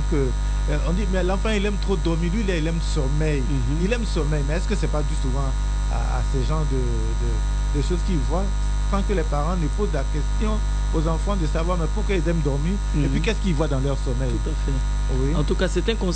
que on dit mais l'enfant il aime trop dormir, lui il aime sommeil. Il aime sommeil, mais est-ce que c'est pas dû souvent à ces genres de choses qu'ils voient sans que les parents ne posent la question aux enfants de savoir mais pourquoi ils aiment dormir et puis qu'est-ce qu'ils voient dans leur sommeil. Tout à fait. Oui. En tout cas, c'est un conseil